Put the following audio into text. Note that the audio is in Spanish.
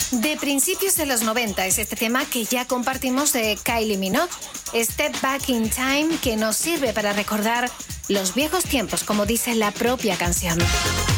De principios de los 90 es este tema que ya compartimos de Kylie Minogue, Step Back in Time, que nos sirve para recordar los viejos tiempos, como dice la propia canción.